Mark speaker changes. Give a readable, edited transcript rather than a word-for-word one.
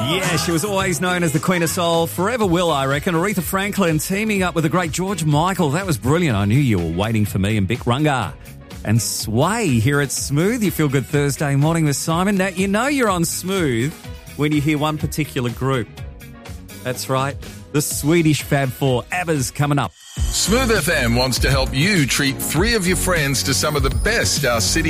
Speaker 1: Yeah, she was always known as the Queen of Soul. Forever will, I reckon. Aretha Franklin teaming up with the great George Michael. That was brilliant. I knew you were waiting for me and Bic Runga. And Sway here at Smooth. You feel good Thursday morning with Simon. Now, you know you're on Smooth when you hear one particular group. That's right. The Swedish Fab Four. ABBA's coming up.
Speaker 2: Smooth FM wants to help you treat 3 of your friends to some of the best our city